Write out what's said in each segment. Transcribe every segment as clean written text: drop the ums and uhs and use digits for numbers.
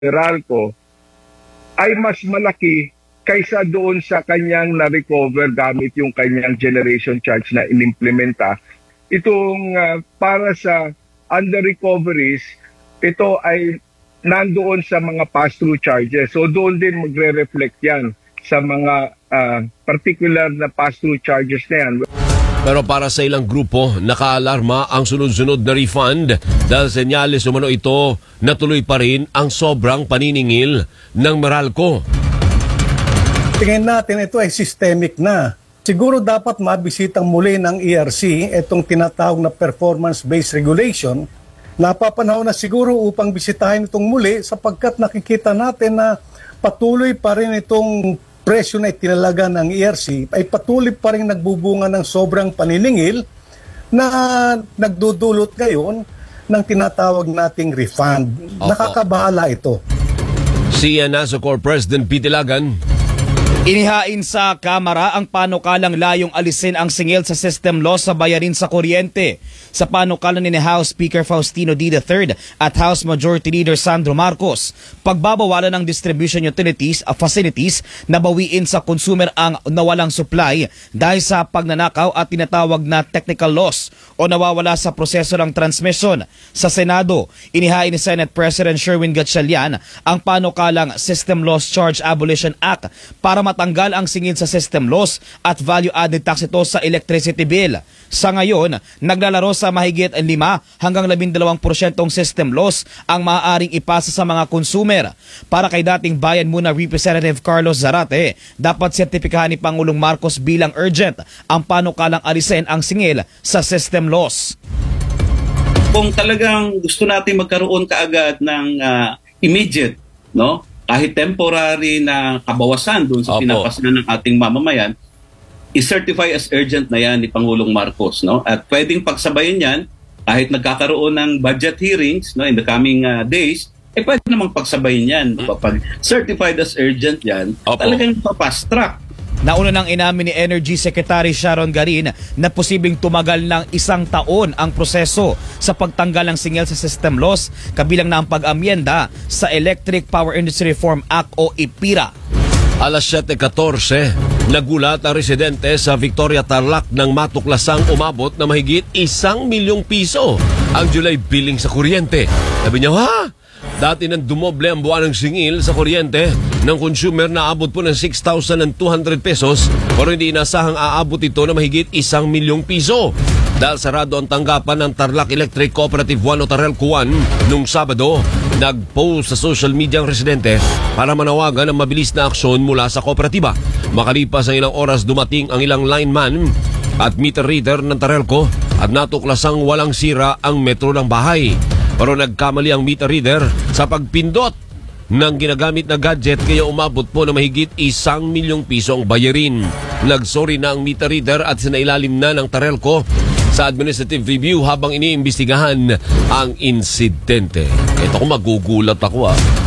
Meralco ay mas malaki kaysa doon sa kanyang na-recover gamit yung kanyang generation charge na inimplementa. Itong para sa under-recoveries, ito ay nandoon sa mga pass-through charges. So doon din magre-reflect yan sa mga particular na pass-through charges na yan. Pero para sa ilang grupo, nakaalarma ang sunod-sunod na refund dahil senyales umano ito na tuloy pa rin ang sobrang paniningil ng Meralco. Tingin natin ito ay systemic na. Siguro dapat mabisitang muli ng ERC itong tinatawag na performance-based regulation. Napapanahon na siguro upang bisitahin itong muli sapagkat nakikita natin na patuloy pa rin itong presyo na itinalaga ng ERC ay patuloy pa rin nagbubunga ng sobrang paniningil na nagdudulot ngayon ng tinatawag nating refund. Nakakabahala ito. Si Nasocor President Pete Ilagan. Inihain sa Kamara ang panukalang layong alisin ang singil sa system loss sa bayarin sa kuryente. Sa panukalan ni House Speaker Faustino D. III at House Majority Leader Sandro Marcos, pagbabawalan ng distribution utilities facilities na bawiin sa consumer ang nawalang supply dahil sa pagnanakaw at tinatawag na technical loss o nawawala sa proseso ng transmission. Sa Senado, inihain ni Senate President Sherwin Gatchalian ang panukalang System Loss Charge Abolition Act para matanggal ang singil sa system loss at value-added tax ito sa electricity bill. Sa ngayon, naglalaro sa mahigit 5 hanggang 12% system loss ang maaaring ipasa sa mga consumer. Para kay dating Bayan Muna Representative Carlos Zarate, dapat sertipikahan ni Pangulong Marcos bilang urgent ang panukalang alisin ang singil sa system loss. Kung talagang gusto natin magkaroon kaagad ng immediate, no? Kahit temporary na kabawasan doon sa pinapasanan ng ating mamamayan, i-certify as urgent na yan ni Pangulong Marcos, no? At pwedeng pagsabayin yan kahit nagkakaroon ng budget hearings, no, in the coming days, pwede namang pagsabayin yan. Pag certified as urgent yan, talagang fast track. Nauna nang inamin ni Energy Secretary Sharon Garin na posibleng tumagal ng 1 taon ang proseso sa pagtanggal ng singil sa system loss, kabilang na ang pag-amyenda sa Electric Power Industry Reform Act o IPIRA. Alas 7:14, nagulat ang residente sa Victoria Tarlac nang matuklasang umabot na mahigit 1 milyong piso ang July billing sa kuryente. Sabi niya, ha? Dati nang dumoble ang buwan ng singil sa kuryente ng consumer na abot po ng 6,200 pesos, pero hindi inasahang aabot ito na mahigit 1 milyong piso. Dahil sarado ang tanggapan ng Tarlac Electric Cooperative 1 o Tarelco 1 nung Sabado, nag-post sa social media ang residente para manawagan ng mabilis na aksyon mula sa kooperatiba. Makalipas ang ilang oras, dumating ang ilang lineman at meter reader ng Tarelco at natuklasang walang sira ang metro ng bahay. Pero nagkamali ang meter reader sa pagpindot ng ginagamit na gadget kaya umabot po na mahigit 1 milyong piso ang bayarin. Nagsorry na ang meter reader at sinailalim na ng Tarelco sa administrative review habang iniimbestigahan ang insidente. Ito ko magugulat ako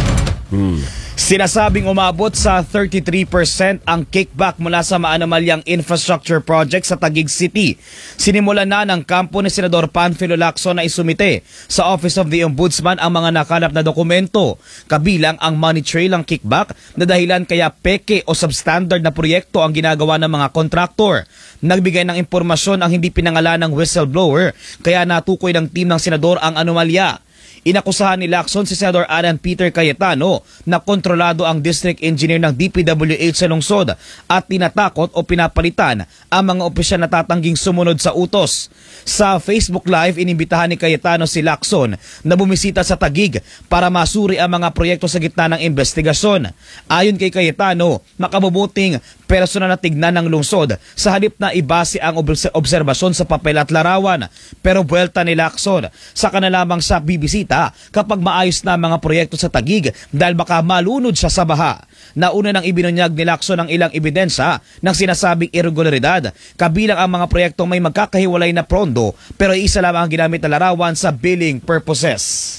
Sinasabing umabot sa 33% ang kickback mula sa maanomalyang infrastructure project sa Taguig City. Sinimulan na ng kampo ni Senador Panfilo Lacson na isumite sa Office of the Ombudsman ang mga nakalap na dokumento, kabilang ang money trail ng kickback na dahilan kaya peke o substandard na proyekto ang ginagawa ng mga kontraktor. Nagbigay ng impormasyon ang hindi pinangalan ng whistleblower kaya natukoy ng team ng senador ang anomalya. Inakusahan ni Lacson si Senador Alan Peter Cayetano na kontrolado ang district engineer ng DPWH sa lungsod at tinatakot o pinapalitan ang mga opisyal na tatangging sumunod sa utos. Sa Facebook Live, inimbitahan ni Cayetano si Lacson na bumisita sa Taguig para masuri ang mga proyekto sa gitna ng investigasyon. Ayon kay Cayetano, makabubuting personal na tignan ng lungsod sa halip na ibase ang obserbasyon sa papel at larawan. Pero buwelta ni Lacson, saka na lamang sa bibisita kapag maayos na mga proyekto sa Taguig dahil baka malunod siya sa baha. Nauna nang ibinunyag ni Lacson ang ilang ebidensya ng sinasabing irregularidad, kabilang ang mga proyektong may magkakahiwalay na pondo pero isa lamang ang ginamit na larawan sa billing purposes.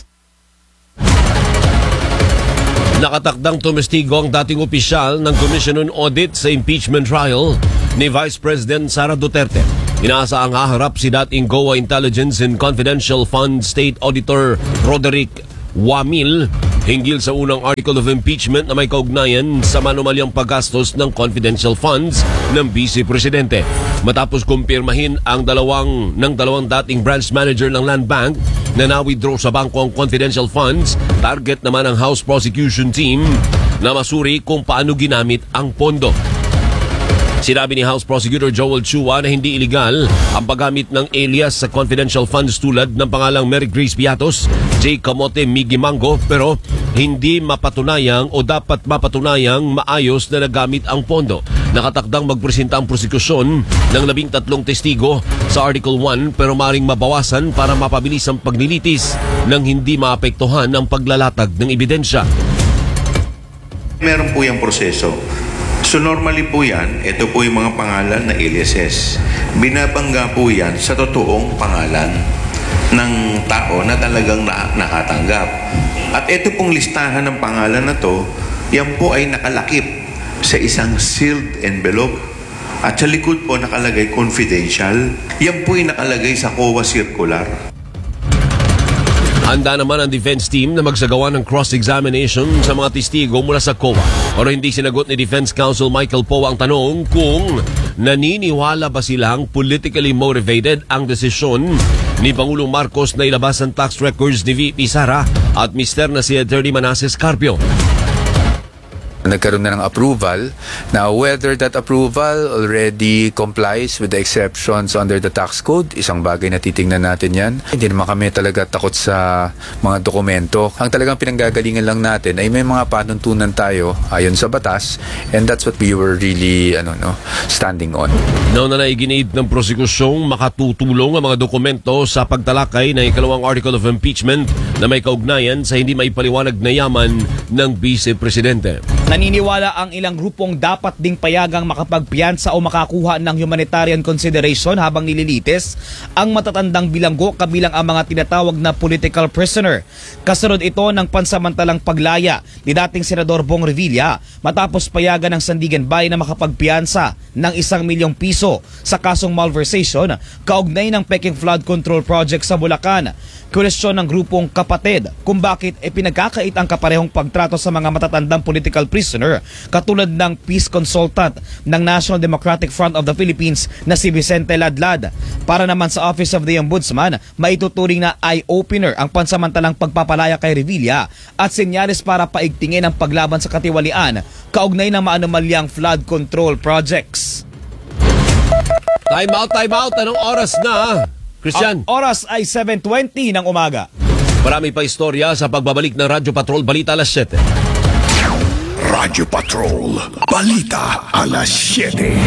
Nakatakdang tumestigo ang dating opisyal ng Commission on Audit sa impeachment trial ni Vice President Sara Duterte. Inaasahang haharap si dating GOA Intelligence and Confidential Fund State Auditor Roderick Wamil hinggil sa unang article of impeachment na may kaugnayan sa manumalyang paggastos ng confidential funds ng Vice Presidente. Matapos kumpirmahin ang dalawang dating branch manager ng Land Bank na na-withdraw sa bangko ang confidential funds, target naman ang House Prosecution Team na masuri kung paano ginamit ang pondo. Sinabi ni House Prosecutor Joel Chua na hindi illegal ang paggamit ng alias sa confidential funds tulad ng pangalang Mary Grace Piatos, J. Camote Miggy Mango, pero hindi mapatunayang o dapat mapatunayang maayos na nagamit ang pondo. Nakatakdang magpresenta ang prosekusyon ng 13 testigo sa Article 1 pero maring mabawasan para mapabilis ang paglilitis nang hindi maapektuhan ang paglalatag ng ebidensya. Meron po yung proseso. So normally po yan, ito po yung mga pangalan na aliases. Binabangga po yan sa totoong pangalan ng tao na talagang nakatanggap. At ito pong listahan ng pangalan na to, yan po ay nakalakip sa isang sealed envelope. At sa likod po nakalagay confidential. Yan po ay nakalagay sa COA circular. Handa naman ang defense team na magsagawa ng cross-examination sa mga testigo mula sa COA. Pero hindi sinagot ni Defense Counsel Michael Poe ang tanong kung naniniwala ba silang politically motivated ang desisyon ni Pangulong Marcos na ilabas ang tax records ni VP Sara at mister na si Attorney Manasseh Carpio. Nagkaroon na ng approval. Now, whether that approval already complies with the exceptions under the tax code, isang bagay na titingnan natin yan. Hindi naman kami talaga takot sa mga dokumento. Ang talagang pinanggagalingan lang natin ay may mga panuntunan tayo ayon sa batas, and that's what we were really standing on. Nauna na iginiid ng prosekusyong makatutulong ang mga dokumento sa pagtalakay ng ikalawang article of impeachment na may kaugnayan sa hindi maipaliwanag na yaman ng Vice Presidente. Naniniwala ang ilang grupong dapat ding payagang makapagpiyansa o makakuha ng humanitarian consideration habang nililitis ang matatandang bilanggo kabilang ang mga tinatawag na political prisoner. Kasunod ito ng pansamantalang paglaya ni dating Senador Bong Revilla matapos payagan ng Sandigan Bay na makapagpiyansa ng 1 milyong piso sa kasong malversation kaugnay ng Peking Flood Control Project sa Bulacan. Kwestiyon ng grupong Kapatid kung bakit pinagkakait ang kaparehong pagtrato sa mga matatandang political prisoner katulad ng peace consultant ng National Democratic Front of the Philippines na si Vicente Ladlad. Para naman sa Office of the Ombudsman, maituturing na eye-opener ang pansamantalang pagpapalaya kay Revilla at senyales para paigtingin ang paglaban sa katiwalian kaugnay ng maanumalyang flood control projects. Time out. Anong oras na? Christian? Ang oras ay 7:20 ng umaga. Marami pa istorya sa pagbabalik ng Radyo Patrol Balita alas 7. Radyo Patrol Balita alas 7.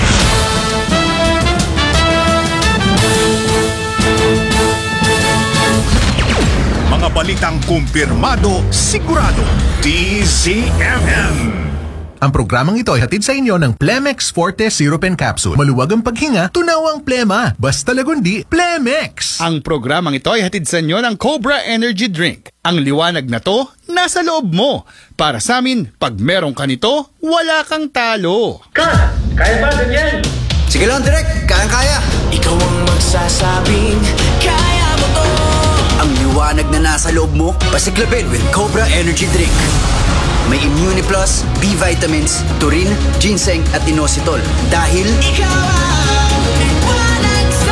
Mga balitang kumpirmado, sigurado. DZMM. Ang programang ito ay hatid sa inyo ng Plemex Forte Syrup and Capsule. Maluwag ang paghinga, tunaw ang plema. Basta lagundi, Plemex! Ang programang ito ay hatid sa inyo ng Cobra Energy Drink. Ang liwanag na to, nasa loob mo. Para sa amin, pag meron ka nito, wala kang talo. Kaya ba, Daniel? Sige lang, Direk. Kayang-kaya. Ikaw ang magsasabing, kaya mo to. Ang liwanag na nasa loob mo, pasiklabin with Cobra Energy Drink. May Immuniplus, B vitamins, taurine, ginseng at inositol. Dahil ikaw ang liwanag sa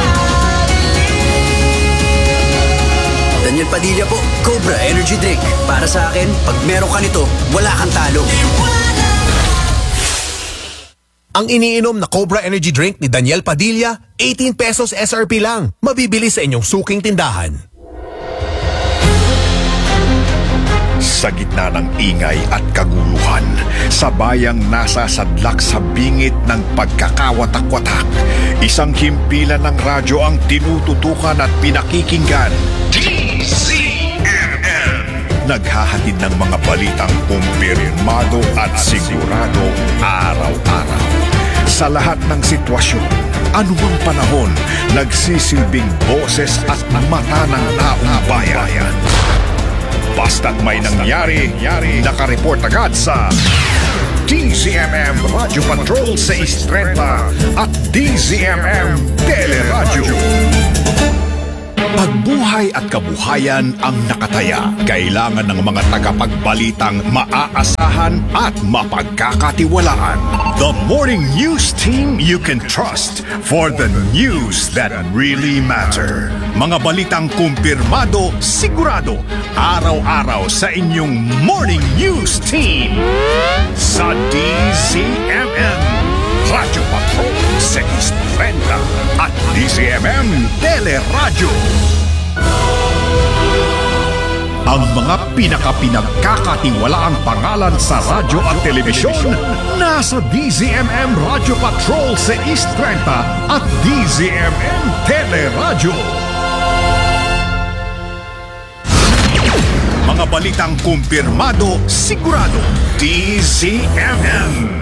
dilim. Daniel Padilla po, Cobra Energy Drink. Para sa akin, pag meron ka nito, wala kang talo. Ang iniinom na Cobra Energy Drink ni Daniel Padilla, 18 pesos SRP lang. Mabibili sa inyong suking tindahan. Sa gitna ng ingay at kaguluhan, sa bayang nasa sadlak sa bingit ng pagkakawatak-watak, isang himpilan ng radyo ang tinututukan at pinakikinggan. DZMM! Naghahatid ng mga balitang kumpirmado at sigurado araw-araw. Sa lahat ng sitwasyon, anumang panahon, nagsisilbing boses at mata ng taong bayan. Basta't may nangyari, nakareport agad sa DZMM Radyo Patrol 630 at DZMM Teleradyo. Pagbuhay at kabuhayan ang nakataya. Kailangan ng mga tagapagbalitang maaasahan at mapagkakatiwalaan. The Morning News Team you can trust for the news that really matter. Mga balitang kumpirmado, sigurado, araw-araw sa inyong Morning News Team. Sa DZMM, Radyo Patrol 630 at DZMM Teleradyo. Ang mga pinagkakatiwalaang pangalan sa radyo at telebisyon nasa DZMM Radyo Patrol 630 at DZMM Teleradyo. Mga balitang kumpirmado, sigurado, DZMM.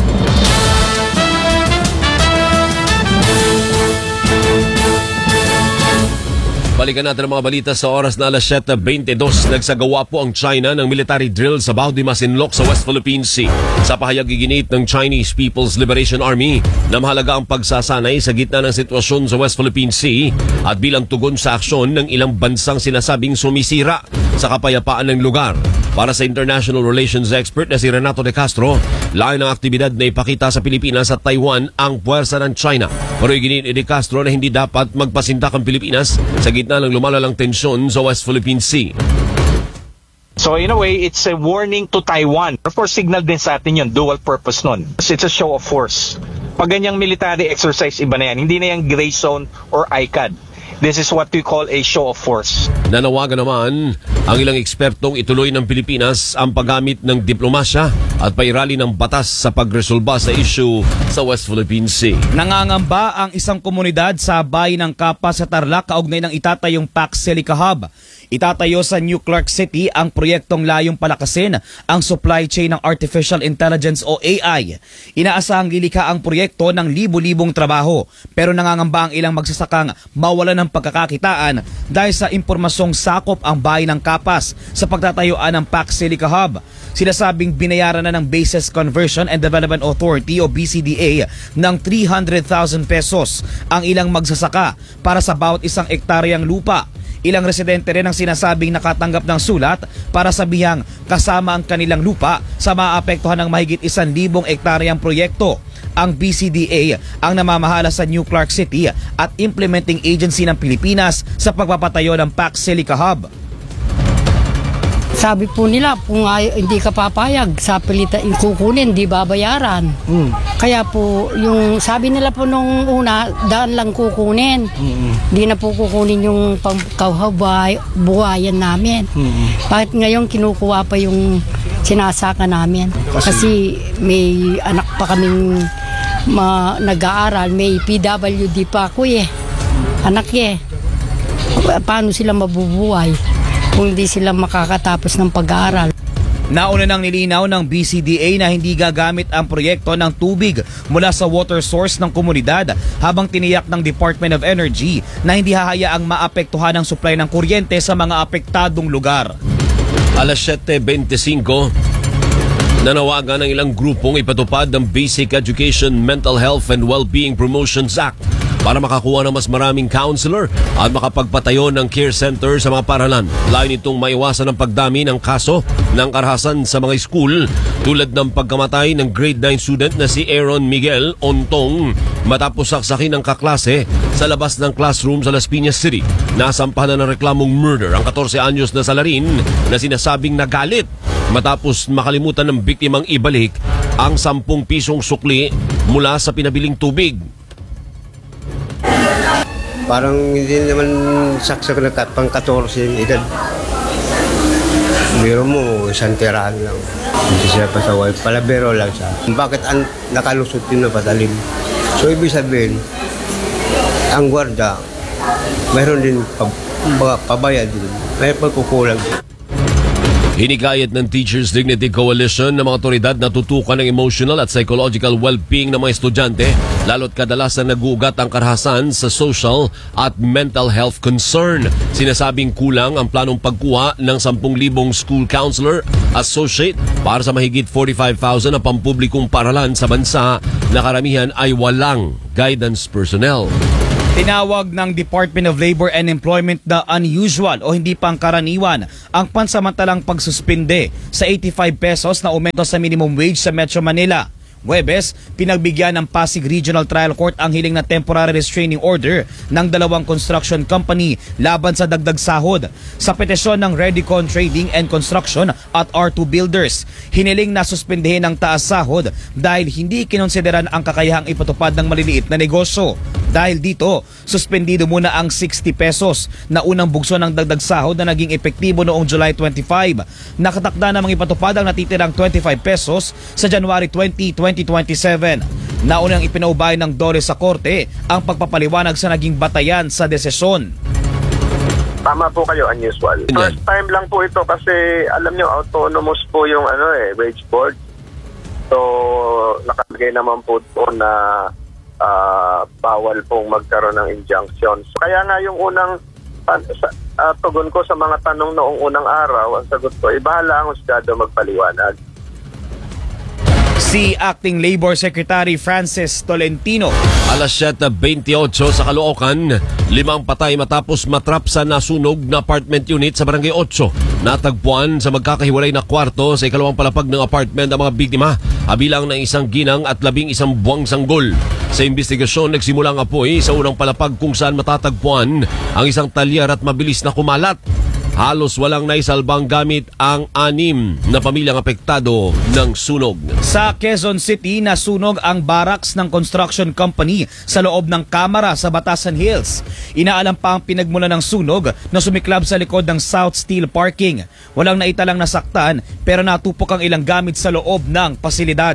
Balikan natin ang mga balita sa oras na alas 7:22. Nagsagawa po ang China ng military drill sa Bao de Masinloc sa West Philippine Sea. Sa pahayag iginit ng Chinese People's Liberation Army na mahalaga ang pagsasanay sa gitna ng sitwasyon sa West Philippine Sea at bilang tugon sa aksyon ng ilang bansang sinasabing sumisira sa kapayapaan ng lugar. Para sa international relations expert na si Renato de Castro, layo ng aktibidad na ipakita sa Pilipinas at Taiwan ang puwersa ng China. Pero iginit ni de Castro na hindi dapat magpasindak ang Pilipinas sa gitna ng lumalalang tensyon sa West Philippine Sea. So in a way, it's a warning to Taiwan. For signal din sa atin yun, dual purpose nun. It's a show of force. Pag ganyang military exercise, iba na yan. Hindi na yung gray zone or ICAD. This is what we call a show of force. Nanawagan naman ang ilang ekspertong ituloy ng Pilipinas ang paggamit ng diplomasya at pairali ng batas sa pagresolba sa issue sa West Philippine Sea. Nangangamba ang isang komunidad sa bayan ng Kapa sa Tarlac kaugnay ng itatayong PAC Silica Hub. Itatayo sa New Clark City ang proyektong layong palakasin ang supply chain ng Artificial Intelligence o AI. Inaasahang lilikha ang proyekto ng libu-libong trabaho pero nangangamba ang ilang magsasakang mawalan ng pagkakakitaan dahil sa impormasyong sakop ang bayan ng Kapas sa pagtatayuan ng PAC Silica Hub. Sinasabing binayaran na ng Bases Conversion and Development Authority o BCDA ng 300,000 pesos ang ilang magsasaka para sa bawat isang ektaryang lupa. Ilang residente rin ang sinasabing nakatanggap ng sulat para sabihang kasama ang kanilang lupa sa maapektuhan ng mahigit 1,000 ektaryang proyekto. Ang BCDA ang namamahala sa New Clark City at implementing agency ng Pilipinas sa pagpapatayo ng PAC Silica Hub. Sabi po nila, kung hindi ka papayag sa pilitan kukunin, di babayaran. Kaya po, yung sabi nila po nung una, daan lang kukunin. Di na po kukunin yung buhayan namin. Bakit ngayon kinukuha pa yung sinasaka namin? Kasi may anak pa kaming nag-aaral, may PWD pa ako anak paano sila mabubuhay kung hindi sila makakatapos ng pag-aaral? Nauna nang nilinaw ng BCDA na hindi gagamit ang proyekto ng tubig mula sa water source ng komunidad habang tiniyak ng Department of Energy na hindi hahayaang maapektuhan ang supply ng kuryente sa mga apektadong lugar. Alas 7:25, nanawagan ng ilang grupong ipatupad ng Basic Education, Mental Health and Wellbeing Promotions Act para makakuha ng mas maraming counselor at makapagpatayo ng care center sa mga paralan. Layo nitong maiwasan ang pagdami ng kaso ng karahasan sa mga school tulad ng pagkamatay ng grade 9 student na si Aaron Miguel Ontong matapos saksakin ng kaklase sa labas ng classroom sa Las Piñas City. Nasampahan na ng reklamong murder ang 14 anyos na salarin na sinasabing nagalit matapos makalimutan ng biktimang ibalik ang 10 pisong sukli mula sa pinabiling tubig. Parang hindi naman saksak na pang 14 yung edad. Biro mo, isang tirahan lang. Hindi siya pasaway. Palabero lang siya. Bakit nakalusot yun na patalim? So, ibig sabihin, ang gwarda, mayroon din pabayad din. May pagkukulang. Hinikayat ng Teachers Dignity Coalition ng mga otoridad na tutukan ng emotional at psychological well-being ng mga estudyante, lalo't kadalasan naguugat ang karahasan sa social at mental health concern. Sinasabing kulang ang planong pagkuha ng 10,000 school counselor associate para sa mahigit 45,000 na pampublikong paaralan sa bansa na karamihan ay walang guidance personnel. Tinawag ng Department of Labor and Employment na unusual o hindi pangkaraniwan ang pansamantalang pagsuspinde sa 85 pesos na aumento sa minimum wage sa Metro Manila. Huwebes, pinagbigyan ng Pasig Regional Trial Court ang hiling na temporary restraining order ng dalawang construction company laban sa dagdag sahod. Sa petisyon ng Redicon Trading and Construction at R2 Builders, hiniling na suspendehin ang taas sahod dahil hindi kinonsideran ang kakayahang ipatupad ng maliliit na negosyo. Dahil dito, suspendido muna ang 60 pesos na unang bugso ng dagdag sahod na naging epektibo noong July 25. Nakatakda namang ipatupad ang natitirang 25 pesos sa January 20, 2027. Naunang ipinaubay ng DOLE sa korte ang pagpapaliwanag sa naging batayan sa desisyon. Tama po kayo, unusual. First time lang po ito kasi alam nyo, autonomous po yung wage board. So, nakalagay naman po doon na bawal pong magkaroon ng injunction. So, kaya nga yung unang tugon ko sa mga tanong noong unang araw, ang sagot ko, bahala ang husgado magpaliwanag. Si Acting Labor Secretary Francis Tolentino. Alas 7:28 sa Caloocan, 5 patay matapos matrap sa nasunog na apartment unit sa Barangay 8. Natagpuan sa magkakahiwalay na kwarto sa ikalawang palapag ng apartment ang mga biktima, kabilang ng isang ginang at 11 buwang sanggol. Sa investigasyon, nagsimula ang apoy sa unang palapag kung saan matatagpuan ang isang talyar at mabilis na kumalat. Halos walang naisalbang gamit ang 6 na pamilyang apektado ng sunog. Sa Quezon City, nasunog ang barracks ng construction company sa loob ng kamara sa Batasan Hills. Inaalam pa ang pinagmula ng sunog na sumiklab sa likod ng South Steel Parking. Walang naitalang nasaktan pero natupok ang ilang gamit sa loob ng pasilidad.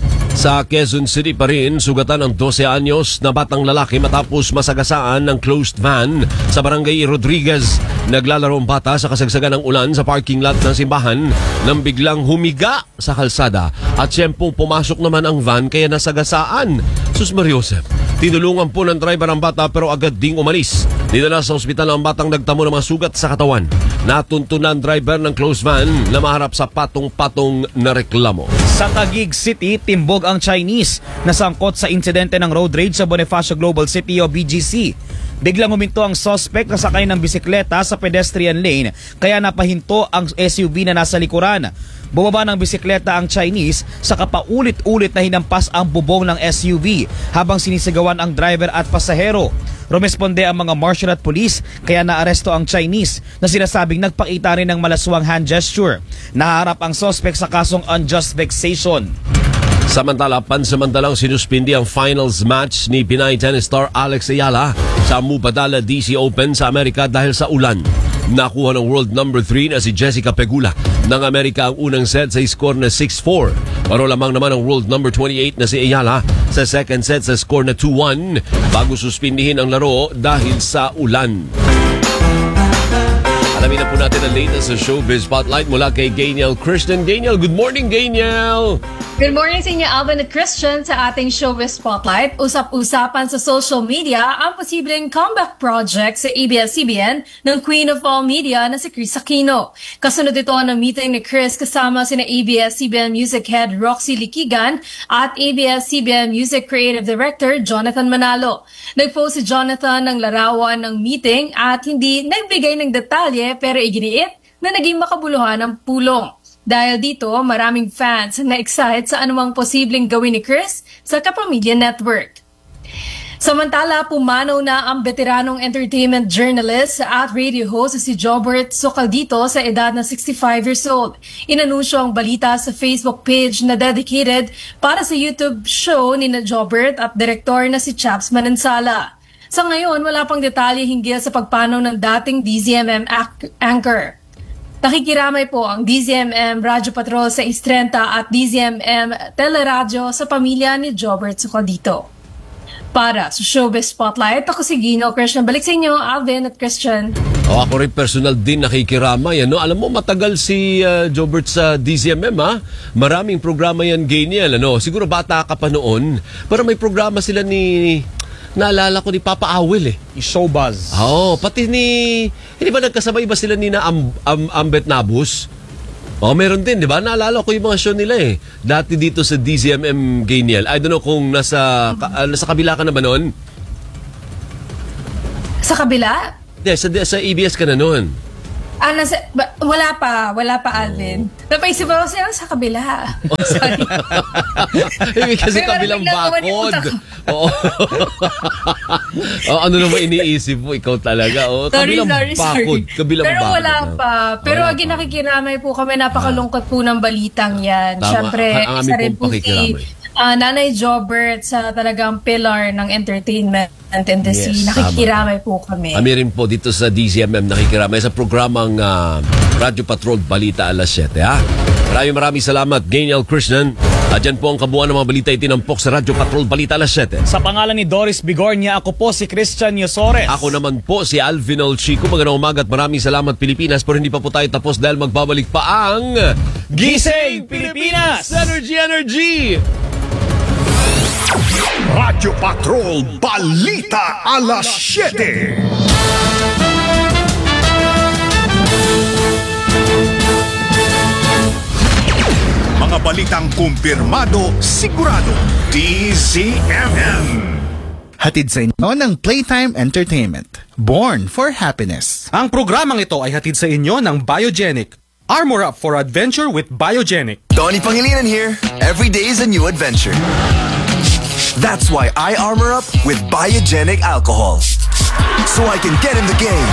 Sa Quezon City pa rin, sugatan ang 12 anyos na batang lalaki matapos masagasaan ng closed van sa Barangay Rodriguez. Naglalaro ang bata sa kasagsagan ng ulan sa parking lot ng simbahan nang biglang humiga sa kalsada at siyempong pumasok naman ang van kaya nasagasaan. Sus Mariosep, tinulungan po ng driver ang bata pero agad ding umalis. Dinala sa ospital ang batang nagtamo ng mga sugat sa katawan. Natuntunan driver ng closed van na maharap sa patong-patong na reklamo. Sa Taguig City, timbog ang Chinese na sangkot sa insidente ng road rage sa Bonifacio Global City o BGC. Biglang huminto ang suspect na sakay ng bisikleta sa pedestrian lane kaya napahinto ang SUV na nasa likuran. Bumaba ng bisikleta ang Chinese saka paulit-ulit na hinampas ang bubong ng SUV habang sinisigawan ang driver at pasahero. Rumesponde ang mga marshal at police kaya naaresto ang Chinese na sinasabing nagpakita rin ng malaswang hand gesture. Naharap ang suspect sa kasong unjust vexation. Samantala, pansamantalang sinuspindi ang finals match ni Pinay tennis star Alex Ayala sa Mubadala DC Open sa Amerika dahil sa ulan. Nakuha ng world number 3 na si Jessica Pegula ng Amerika ang unang set sa score na 6-4. Paro lamang naman ang world number 28 na si Ayala sa second set sa score na 2-1 bago suspindihin ang laro dahil sa ulan. Alamin na po natin ang latest sa Showbiz Spotlight mula kay Gainiel Christian. Gainiel, good morning, Gainiel! Good morning sa inyo, Alvin at Christian. Sa ating Showbiz Spotlight, usap-usapan sa social media ang posibleng comeback project sa ABS-CBN ng Queen of All Media na si Chris Aquino. Kasunod ito ng meeting ni Chris kasama sina ABS-CBN Music Head Roxy Liquigan at ABS-CBN Music Creative Director Jonathan Manalo. Nag-post si Jonathan ng larawan ng meeting at hindi nagbigay ng detalye pero iginiit na naging makabuluhan ang pulong. Dahil dito, maraming fans na excited sa anumang posibleng gawin ni Chris sa Kapamilya Network. Samantala, pumanaw na ang veteranong entertainment journalist at radio host si Jobert Socaldito sa edad na 65 years old. Inanunsyo ang balita sa Facebook page na dedicated para sa YouTube show ni Jobert at direktor na si Chaps Manansala. Sa ngayon, wala pang detalye hinggil sa pagpanaw ng dating DZMM anchor. Nakikiramay po ang DZMM Radyo Patrol sa Istrenta at DZMM Teleradyo sa pamilya ni Jobert Socaldito. Para sa Showbiz Spotlight, ako si Gino Christian. Balik sa inyo, Alvin at Christian. Ako rin personal din nakikiramay. Alam mo, matagal si Jobert sa DZMM, ha? Maraming programa yan, Gainiel. Siguro bata ka pa noon. Pero may programa sila ni... Naalala ko ni Papa Awel I-Showbuzz. Pati hindi ba nagkasabay ba sila ni na Ambet Nabus? Meron din, di ba? Naalala ko yung mga show nila dati dito sa DZMM Gainiel. I don't know kung nasa kabila ka na ba noon? Sa kabila? Sa EBS ka na noon. Wala pa, Alvin. Napaisip ako sa kabila. Sorry. Kasi kabilang bakod. Oo. Ano naman iniisip mo? Ikaw talaga. Kabilang bakod. Kabilang Pero bakod. wala pa. Pero nakikiramay po kami. Napakalungkot po ng balitang yan. Siyempre, isa rin po si Nanay Jobert sa talagang pillar ng entertainment industry. Nakikiramay po kami. Kami rin po dito sa DZMM nakikiramay sa programang Radyo Patrol Balita alas 7. Maraming salamat, Gainiel Krishnan. Diyan po ang kabuuan ng mga balita itinampok sa Radyo Patrol Balita alas 7. Sa pangalan ni Doris Bigornia, ako po si Christian Yosores. Ako naman po si Alvin Olchico. Magandang umaga at maraming salamat Pilipinas. Pero hindi pa po tayo tapos dahil magbabalik pa ang Gising Pilipinas! Energy! Radyo Patrol Balita alas 7. Mga balitang kumpirmado, sigurado. DZMM. Hatid sa inyo ng Playtime Entertainment. Born for Happiness. Ang programang ito ay hatid sa inyo ng Biogenic. Armor up for adventure with Biogenic. Donnie Pangilinan here. Every day is a new adventure. That's why I armor up with Biogenic alcohol. So I can get in the game.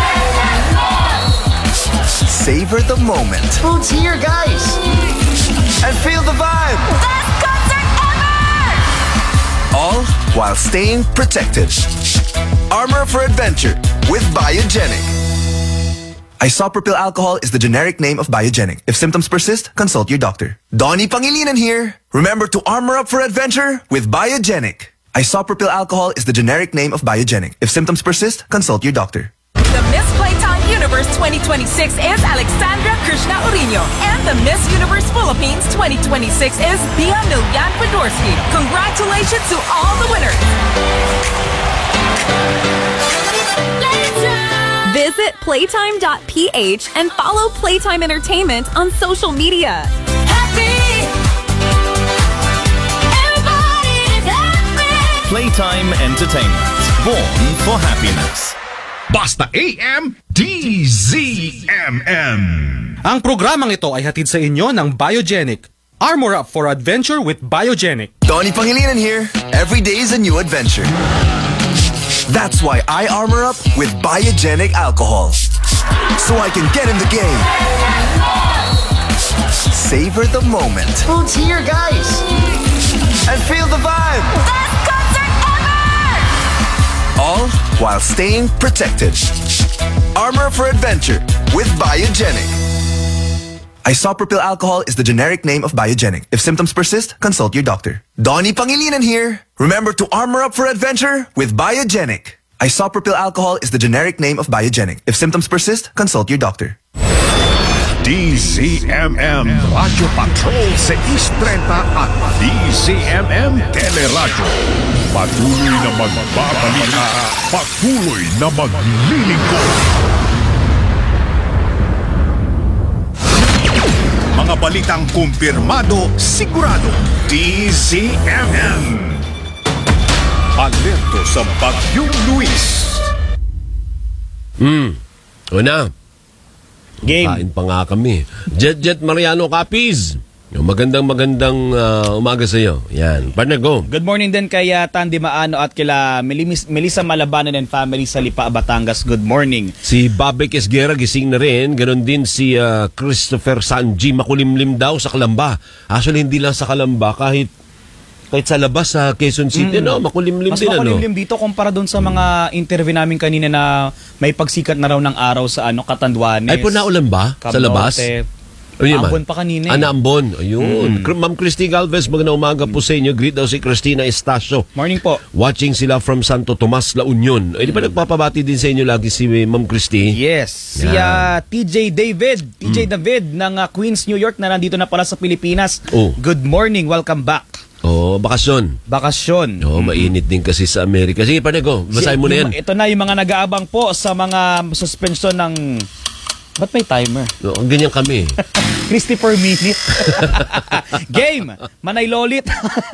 Savor the moment. Food's here, guys. And feel the vibe. Best concert ever! All while staying protected. Armor for adventure with Biogenic. Isopropyl alcohol is the generic name of Biogenic. If symptoms persist, consult your doctor. Donnie Pangilinan here. Remember to armor up for adventure with Biogenic. Isopropyl alcohol is the generic name of Biogenic. If symptoms persist, consult your doctor. The Miss Playtime Universe 2026 is Alexandra Krishna Urino. And the Miss Universe Philippines 2026 is Bia Milyan Fedorsky. Congratulations to all the winners. Visit playtime.ph and follow Playtime Entertainment on social media. Playtime Entertainment. Born for happiness. Basta AM DZMM. Ang programang ito ay hatid sa inyo ng Biogenic. Armor up for adventure with Biogenic. Donnie Pangilinan here. Every day is a new adventure. That's why I armor up with Biogenic alcohol. So I can get in the game. Savor the moment. Food's here, guys. And feel the vibe. Best concert ever! All while staying protected. Armor for adventure with Biogenic. Isopropyl alcohol is the generic name of Biogenic. If symptoms persist, consult your doctor. Donnie Pangilinan here. Remember to armor up for adventure with Biogenic. Isopropyl alcohol is the generic name of Biogenic. If symptoms persist, consult your doctor. DZMM Radio Patrol sa East 30 at DZMM Teleradyo. Patuloy na magbabalita, patuloy na maglilingkod. Mga balitang kumpirmado, sigurado. DZMM. Alerto sa Bagyong Luis. Una. Game. Kain pa nga kami. Jet Mariano Capiz. Magandang umaga sa iyo. Yan. Partner, go. Good morning din kay Tandy Maano at kila Melissa Malabanan and family sa Lipa, Batangas. Good morning. Si Babek Esguera gising na rin. Ganon din si Christopher Sanji. Makulimlim daw sa Kalamba. Actually, hindi lang sa Kalamba. Kahit sa labas sa Quezon City, makulimlim mas din. Mas makulimlim dito kumpara doon sa mga interview namin kanina na may pagsikat na raw ng araw sa Catanduanes. Ay po, naulan ba? Sa labas? Ambon pa kanina. Ambon. Ayun. Ma'am Christy Galvez, magandang umaga po sa inyo. Greet daw si Cristina Estacio. Morning po. Watching sila from Santo Tomas, La Union. Di ba nagpapabati din sa inyo lagi si Ma'am Christy? Yes. Si TJ David ng Queens, New York na nandito na pala sa Pilipinas. Good morning. Welcome back. Bakasyon. Mainit din kasi sa Amerika. Sige, Panego, basahin mo na yan. Ito na yung mga nag-aabang po sa mga suspension ng Ba't may timer? No, ganyan kami. 60 per minute. Game! Manay lolit.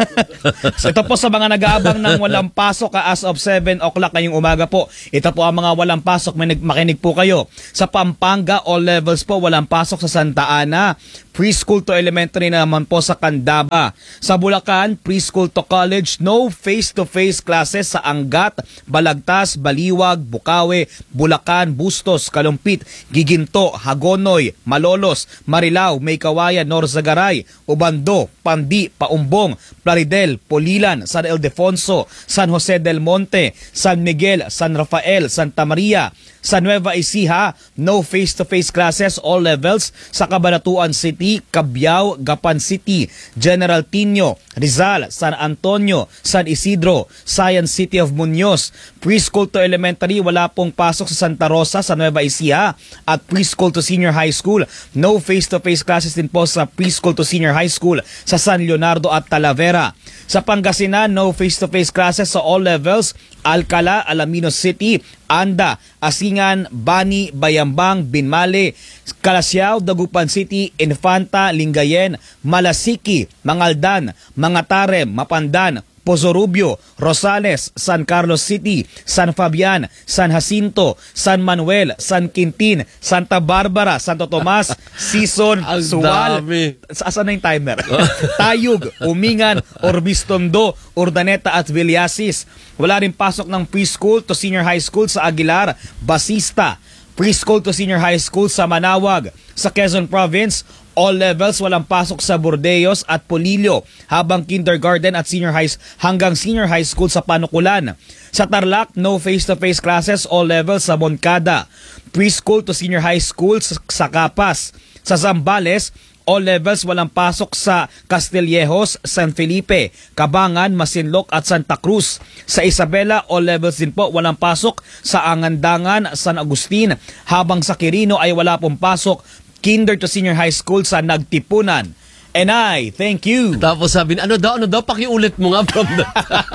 So ito po sa mga nag-aabang ng walang pasok as of 7 o'clock ngayong umaga po. Ito po ang mga walang pasok. Makinig po kayo. Sa Pampanga, all levels po walang pasok sa Santa Ana. Preschool to elementary naman po sa Candaba. Sa Bulacan, preschool to college, no face-to-face classes sa Angat, Balagtas, Baliwag, Bukawe, Bulacan, Bustos, Kalumpit, Giginto, Hagonoy, Malolos, Marilao, Maykawayan, Norzagaray, Ubando, Pandi, Paumbong, Plaridel, Polilan, San Ildefonso, San Jose del Monte, San Miguel, San Rafael, Santa Maria, sa Nueva Ecija, no face-to-face classes, all levels. Sa Cabanatuan City, Cabiao, Gapan City, General Tino, Rizal, San Antonio, San Isidro, Science City of Muñoz. Preschool to elementary, wala pong pasok sa Santa Rosa, sa Nueva Ecija. At preschool to senior high school, no face-to-face classes din po sa preschool to senior high school sa San Leonardo at Talavera. Sa Pangasinan, no face-to-face classes sa all levels. Alcala, Alaminos City, Anda, Asingan, Bani, Bayambang, Binmale, Calasiao, Dagupan City, Infanta, Lingayen, Malasiki, Mangaldan, Mangatarem, Mapandan, Pozo Rubio, Rosales, San Carlos City, San Fabian, San Jacinto, San Manuel, San Quintin, Santa Barbara, Santo Tomas, Sison, Suwal. Asan na yung timer? Tayug, Umingan, Orbistondo, Urdaneta at Villasis. Wala rin pasok ng preschool to senior high school sa Aguilar, Basista. Preschool to senior high school sa Manawag. Sa Quezon Province, all levels walang pasok sa Bordeos at Polillo, habang kindergarten at hanggang senior high school sa Panukulan. Sa Tarlac, no face-to-face classes, all levels sa Moncada. Preschool to senior high school sa Capas. Sa Zambales, all levels walang pasok sa Castillejos, San Felipe, Cabangan, Masinloc at Santa Cruz. Sa Isabela, all levels din po walang pasok sa Angandangan, San Agustin, habang sa Quirino ay wala pong pasok kinder to senior high school sa Nagtipunan. And I thank you. Tapos sabi niya, ano daw, pakiulit mo nga from the...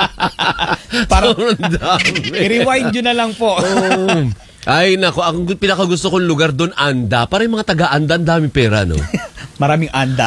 Parang i-rewind nyo na lang po. Ay, nako, ang pinakagusto kong lugar doon, Anda. Parang mga taga-Anda, ang dami pera, no? Maraming Anda.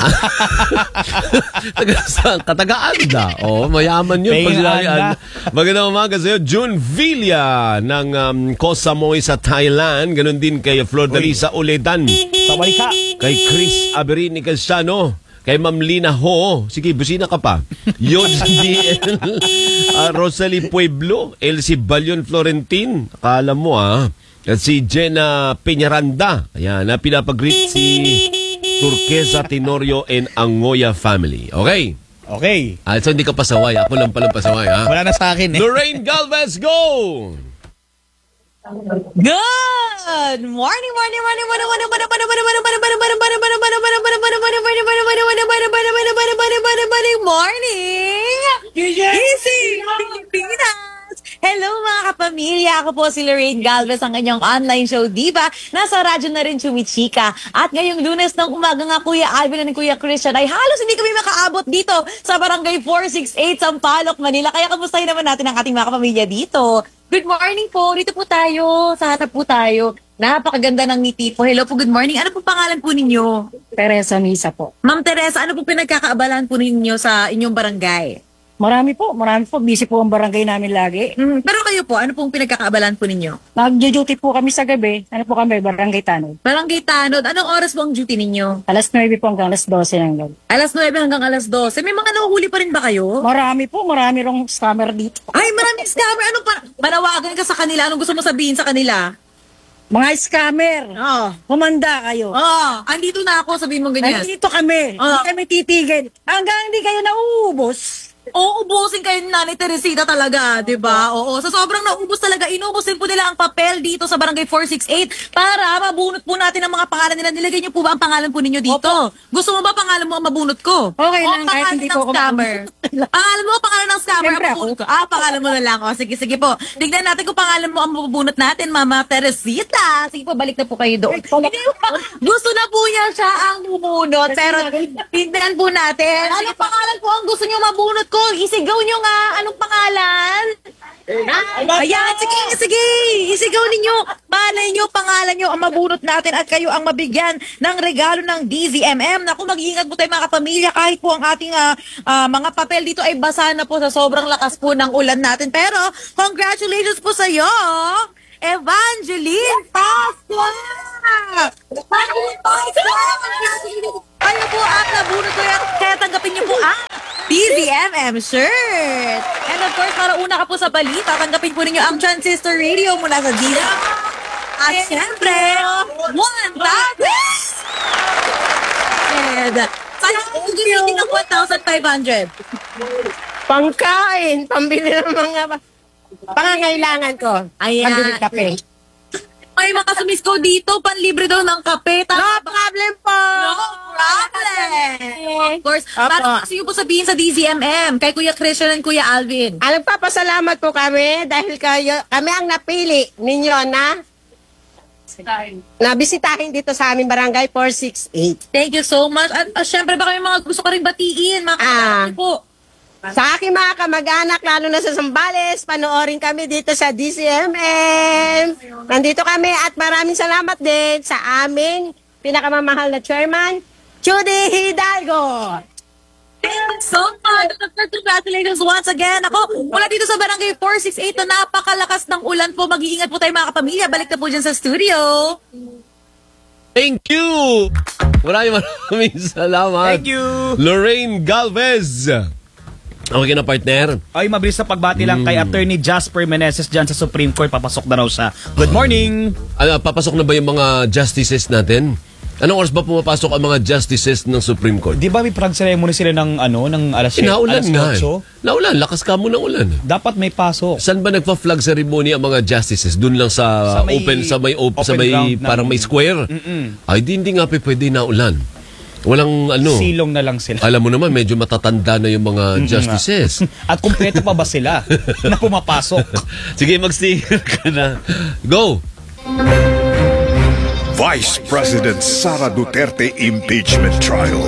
Taga-Anda. Oh, mayaman yun. Anda. Magandang umaga sa'yo, June Villa ng Koh Samui sa Thailand. Ganon din kay Flordalisa Uledan. Saway ka. Kay Chris Aberini Casiano. Kay Ma'am Lina Ho. Sige, busina ka pa. Yodge DL. Rosalie Pueblo. Elsie Balion Florentin. Akala mo, At si Jenna Peñaranda. Ayan, pinapag-greet si Turquesa Tenorio and Angoya family. Okay? Okay. So hindi ka pasaway. Ako lang palang pasaway, ha? Wala na sa akin, eh. Lorraine Galvez, go! Good morning. Easy Pilipinas! Hello mga kapamilya! Ako po si Lorraine Galvez, ang inyong online show diva. Nasa radyo na rin Chumichika. At ngayong Lunes ng umaga nga, Kuya Alvin and Kuya Christian, ay halos hindi kami makaabot dito sa Barangay 468 Sampaloc, Manila. Kaya kamustahin naman natin ang ating mga kapamilya dito. Good morning po. Dito po tayo. Sa harap po tayo. Napakaganda ng ngiti po. Hello po, good morning. Ano po pangalan po ninyo? Teresa Misa po. Ma'am Teresa, ano po pinagkakaabalan po ninyo sa inyong barangay? Marami po. Busy po ang barangay namin lagi. Pero kayo po, ano pong pinagkakaabalan po ninyo? Nag-duty po kami sa gabi. Ano po kami? Barangay Tanod. Barangay Tanod. Anong oras po ang duty ninyo? Alas 9 po hanggang alas 12 ng gabi. Alas 9 hanggang alas 12. May mga nahuhuli pa rin ba kayo? Marami po. Marami rong scammer dito. Ay, maraming scammer. Anong manawagan ka sa kanila? Anong gusto mo sabihin sa kanila? Mga scammer. Humanda kayo. Andito na ako, sabihin mo ganyan. Andito kami. Hindi kami titigil. Hanggang hindi kayo nauubos. Uubusin kayo ni Nanay Teresita talaga, di ba? Oo. So sobrang naubos talaga. Inubusin po nila ang papel dito sa Barangay 468 para mabunot po natin ang mga pangalan nila. Nilagay niyo po ba ang pangalan po ninyo dito? Opo. Gusto mo ba pangalan mo ang mabunot ko? Okay lang, kahit hindi ko scammer. Pangalan mo, pangalan ng scammer ang mabunot ko. Pangalan mo na lang. Sige po. Tignan natin kung pangalan mo ang mabunot natin, Mama Teresita. Sige po, balik na po kayo doon. Gusto na po niya siya ang bubunot. Pero tignan po natin. Ano pangalan po ang gusto niyo mabunot ko? Isigaw nyo nga. Anong pangalan? Ayan, sige. Isigaw ninyo. Malay nyo, pangalan nyo ang mabunot natin at kayo ang mabigyan ng regalo ng DZMM. Naku, mag-iingat po tayo mga kapamilya kahit po ang ating mga papel dito ay basa na po sa sobrang lakas po ng ulan natin. Pero, congratulations po sa'yo, Evangeline Pasqua! Kayo po ang nabunot ko yan, kaya tanggapin niyo po ang DZMM shirt. And of course, para una ka po sa balita, tanggapin po ninyo ang Transistor Radio mula sa Dila. At syempre, 1,000! Saan po gamitin ng 1,500? Pangkain, pambili ng mga pangangailangan ko. Ayan. Pambili kape. May makasumis ko dito, panlibre daw ng kape. No problem po! No problem! Of course, para gusto po sabihin sa DZMM, kay Kuya Christian and Kuya Alvin. Nagpapasalamat po kami dahil kami ang napili ninyo na bisitahin dito sa aming barangay 468. Thank you so much. At syempre baka may mga gusto ka rin batiin, mga kapatid po. Sa aking mga kamag-anak, lalo na sa Zambales, panoorin kami dito sa DZMM. Nandito kami at maraming salamat din sa aming pinakamamahal na chairman, Judy Hidalgo. Thank you so much. Congratulations once again. Ako, mula dito sa Barangay 468 na napakalakas ng ulan po. Mag-iingat po tayo mga kapamilya. Balik na po dyan sa studio. Thank you! Maraming salamat. Thank you! Lorraine Galvez. Okay na, partner? Ay, mabilis na pagbati lang kay Attorney Jasper Meneses dyan sa Supreme Court. Papasok na raw siya. Good morning! Papasok na ba yung mga justices natin? Anong oras ba pumapasok ang mga justices ng Supreme Court? Di ba may prag ceremony sila ng alas 7? Naulan alas nga. 8? Naulan, lakas ka mo ng ulan. Dapat may pasok. Saan ba nagpa-flag ceremony ang mga justices? Doon lang sa open parang may square? Ay, hindi nga pwede naulan. Walang silong na lang sila. Alam mo naman, medyo matatanda na yung mga justices. At kumpleto pa ba sila na pumapasok? Sige, mag-sticker ka na. Go! Vice President Sara Duterte impeachment trial.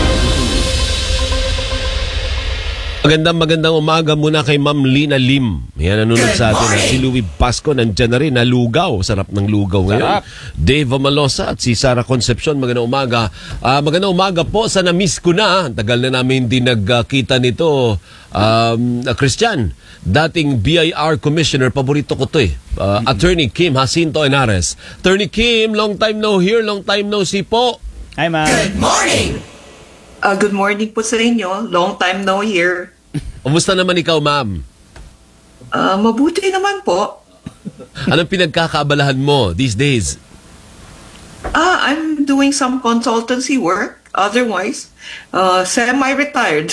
Magandang umaga muna kay Ma'am Lina Lim. Yan, nanonood sa atin. Si Louie Pasco nandyan na rin, nalugaw. Sarap ng lugaw ngayon. Dave Malosa at si Sara Concepcion, magandang umaga. Magandang umaga po, sa na-miss ko na. Tagal na namin hindi nagkita nito. Christian, dating BIR Commissioner, paborito ko to eh. Attorney Kim Jacinto Henares. Attorney Kim, long time no hear, long time no see po. Hi, ma'am. Good morning! Good morning po sa inyo. Long time no hear. Kumusta naman ikaw, ma'am? Mabuti naman po. Anong pinagkakaabalahan mo these days? I'm doing some consultancy work. Otherwise, semi-retired.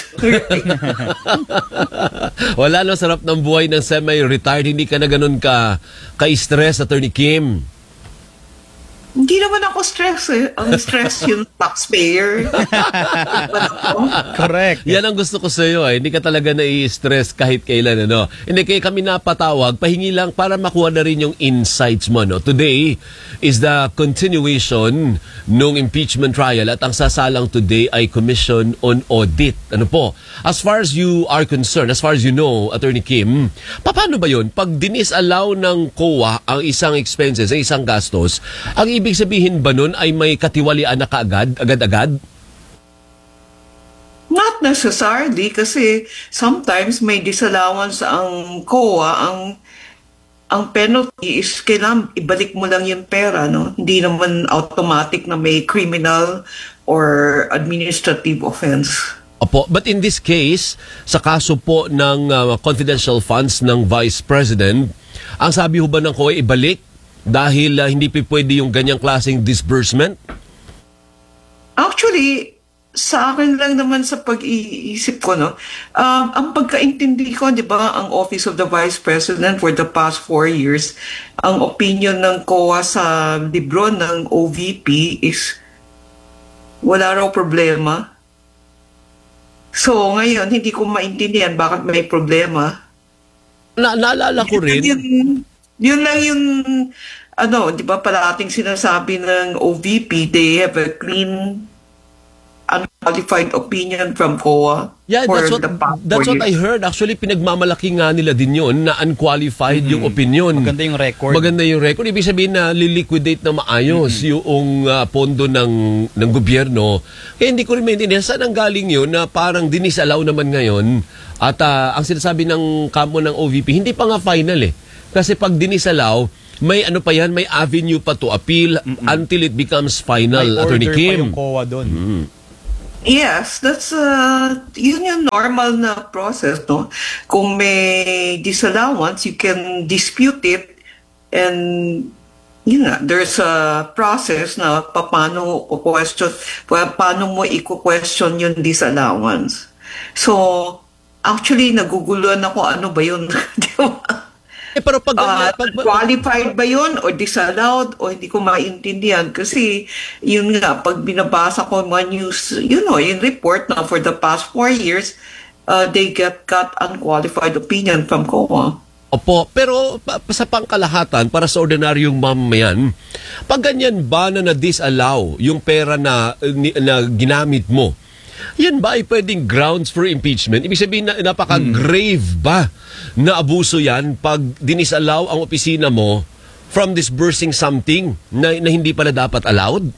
Wala no, sarap ng buhay ng semi-retired. Hindi ka na ganun ka-stress, Attorney Kim. Hindi naman ako stress eh. Ang stress yung taxpayer. Correct. Yan ang gusto ko sa iyo eh. Hindi ka talaga nai-stress kahit kailan ano. Hindi kaya kami napatawag, pahingi lang para makuha na rin yung insights mo no. Today is the continuation nung impeachment trial at ang sasalang today ay Commission on Audit. Ano po? As far as you are concerned, as far as you know, Attorney Kim, paano ba 'yon? Pag dinis-allow ng COA ang isang expenses, ang isang gastos, ang ibig sabihin ba nun ay may katiwalian na kaagad, agad-agad? Not necessarily kasi sometimes may disallowance ang COA, ang penalty is kailangan ibalik mo lang yung pera, no? Hindi naman automatic na may criminal or administrative offense. Opo, but in this case, sa kaso po ng confidential funds ng Vice President, ang sabi ho ba ng COA ibalik? Dahil hindi pwede yung ganyang klaseng disbursement? Actually, sa akin lang naman sa pag-iisip ko, no, ang pagkaintindi ko, di ba, ang Office of the Vice President for the past 4 years, ang opinion ng COA sa libro ng OVP is wala raw problema. So, ngayon, hindi ko maintindihan bakit may problema. Naalala ko rin. Yun lang yung, di ba, parating sinasabi ng OVP, they have a clean unqualified opinion from COA Yeah, for that's what, the past that's 4 what I years. heard. Actually, pinagmamalaki nga nila din yun na unqualified yung opinion. Maganda yung record. Maganda yung record. Ibig sabihin na liliquidate na maayos yung pondo ng gobyerno. Kaya hindi ko rin maintindihan saan ang galing yun na parang dinisalaw naman ngayon. At ang sinasabi ng kampo ng OVP, hindi pa nga final eh. Kasi pag dinisalaw, may ano pa yan, may avenue pa to appeal until it becomes final, May Attorney order pa Kim. yung COA doon. Yes, that's yun yung normal na process, no? Kung may disallowance, you can dispute it, and there's a process na paano mo i-question yung disallowance. So, actually, naguguluhan ako, ano ba yun? Di ba? Pero pag qualified ba yun o disallowed o hindi ko maintindihan kasi yun nga pag binabasa ko mga news yung report na for the past 4 years they got unqualified opinion from COA. Opo, pero sa pangkalahatan para sa ordinaryong mamayan, pag ganyan ba na na-disallow yung pera na ginamit mo, yan ba ay pwedeng grounds for impeachment? Ibig sabihin na napaka-grave ba na abuso yan pag dinisalaw ang opisina mo from disbursing something na hindi pala dapat allowed?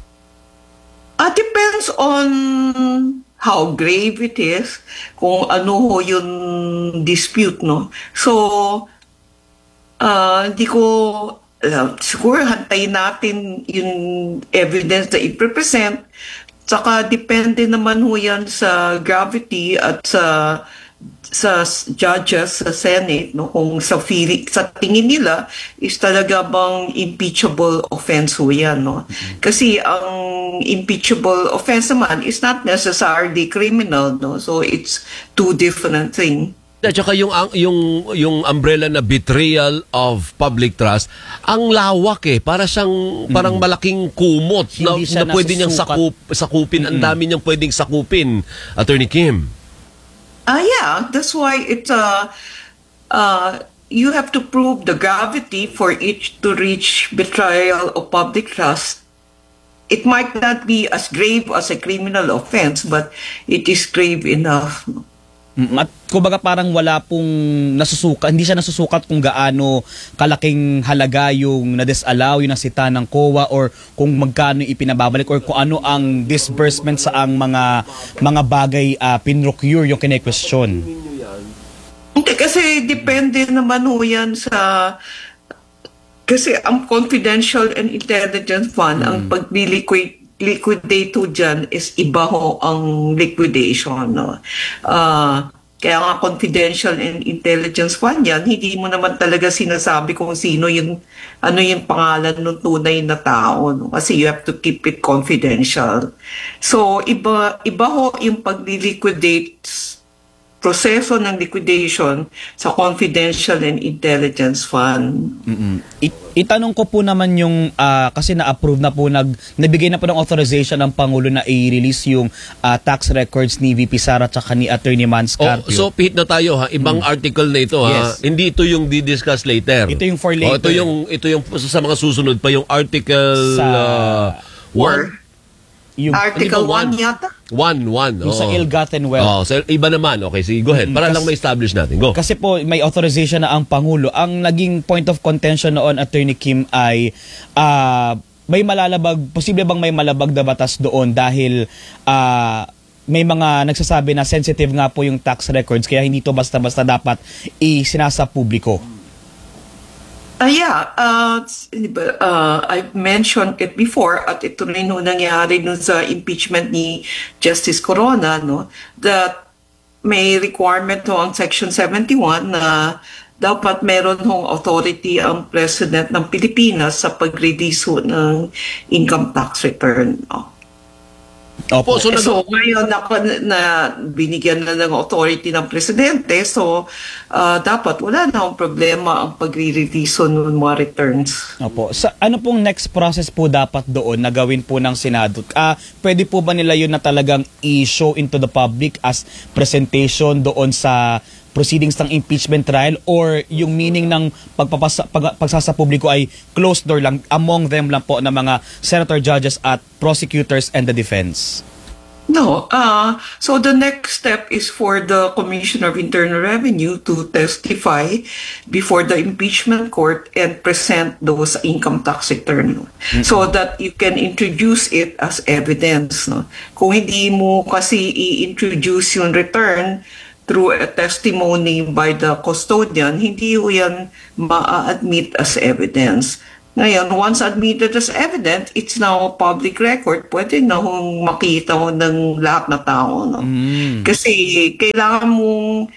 Depends on how grave it is, kung ano ho yung dispute, no? So, hindi ko siguro hantayin natin yung evidence na i-present. Saka depende naman ho yan sa gravity at sa judges sa Senate, no, kung sa tingin nila is talaga bang impeachable offense ho yan, no? Kasi ang impeachable offense naman is not necessarily criminal, no? So it's two different things. At saka yung umbrella na betrayal of public trust, ang lawak eh. Parang malaking kumot na pwede niyang sakupin. Ang dami niyang pwedeng sakupin, Attorney Kim. Yeah, that's why it's you have to prove the gravity for each to reach betrayal of public trust. It might not be as grave as a criminal offense, but it is grave enough. At kumbaga parang wala pong nasusukat, hindi siya nasusukat kung gaano kalaking halaga yung na-disallow, yung nasita ng COA, or kung magkano ipinababalik, or kung ano ang disbursement sa ang mga bagay pinrocure yung kine-question. Hindi, kasi depende naman ho yan sa... Kasi ang confidential and intelligence fund, ang pag-liquidate ho dyan is iba ho ang liquidation. No? Kaya nga confidential and intelligence fund yan, hindi mo naman talaga sinasabi kung sino yung, ano yung pangalan ng tunay na tao. No? Kasi you have to keep it confidential. So, iba ho yung pag-liquidate, proseso ng liquidation sa confidential and intelligence fund. Itanong ko po naman yung kasi na-approve na po, nabigay na po ng authorization ng Pangulo na i-release yung tax records ni VP Sara at ni Attorney Mans Carpio. So pihit na tayo ha, ibang article na ito ha. Yes. Hindi ito yung di-discuss later. Ito yung for later. Ito yung sa mga susunod pa yung article 1. Yung Article 1 yata? 1. Yung sa ill-gotten wealth. So iba naman. Okay, sige, go ahead. Para lang ma-establish natin. Go. Kasi po, may authorization na ang Pangulo. Ang naging point of contention noon, Attorney Kim, ay may malalabag, posible bang may malabag na batas doon dahil may mga nagsasabi na sensitive nga po yung tax records, kaya hindi to basta-basta dapat isinasa publiko. I've mentioned it before at ito rin nangyari nun sa impeachment ni Justice Corona, no, that may requirement ho ang Section 71 na dapat meron hong authority ang President ng Pilipinas sa pag-release ng income tax return. No? Opo, so ngayon na binigyan na ng authority ng presidente, so dapat wala na akong problema ang pagre-release ng mga returns. Opo. Ano pong next process po dapat doon na gawin po ng Senado? Pwede po ba nila yun na talagang i-show into the public as presentation doon sa proceedings ng impeachment trial, or yung meaning ng pagsasapubliko ay closed door lang, among them lang po na mga senator, judges at prosecutors and the defense? No. So the next step is for the Commissioner of Internal Revenue to testify before the impeachment court and present those income tax return, no? So that you can introduce it as evidence. No? Kung hindi mo kasi i-introduce yung return through a testimony by the custodian, hindi ho yan ma-admit as evidence. Ngayon, once admitted as evidence, it's now a public record. Pwede na hong makita ho ng lahat na tao. No? Kasi kailangan mong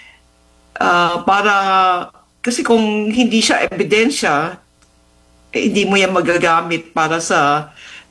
kasi kung hindi siya ebidensya, hindi mo yan magagamit para sa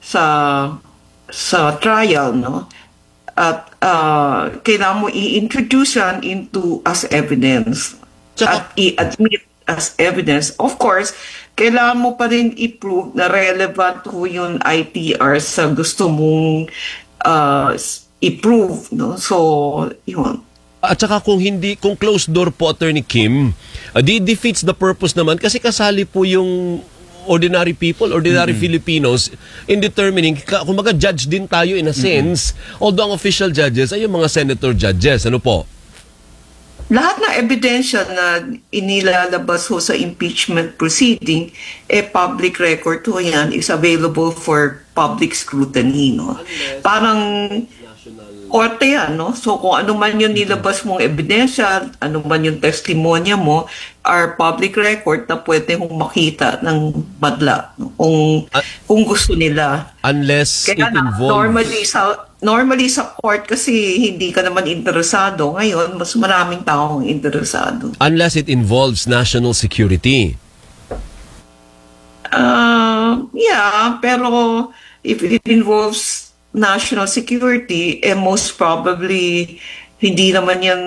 trial. No? At kailangan mo i-introduce yan into as evidence. At i-admit as evidence. Of course, kailangan mo pa rin i-prove na relevant ho yung ITR sa gusto mong i-prove. No? So, yun. At saka kung closed door po, Attorney Kim, defeats the purpose naman kasi kasali po yung ordinary people, ordinary Filipinos in determining, kumbaga judge din tayo in a sense, although ang official judges ay yung mga senator judges. Ano po? Lahat na ebidensya na inilalabas ho sa impeachment proceeding, public record ho yan, is available for public scrutiny. No? Parang korte yan. No? So kung ano man yung nilabas mong ebidensya, ano man yung testimonya mo, are public record na pwede hong makita ng madla. No? Kung gusto nila. Unless Kaya it involves... Normally sa court kasi hindi ka naman interesado. Ngayon, mas maraming taong interesado. Unless it involves national security. Yeah, pero if it involves national security, most probably hindi naman yan